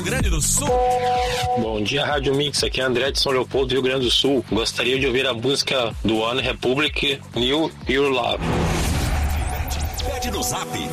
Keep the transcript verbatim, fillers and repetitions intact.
Grande do Sul. Bom dia, Rádio Mix. Aqui é André de São Leopoldo, Rio Grande do Sul. Gostaria de ouvir a música do One Republic, New Your Love. Pede no Zap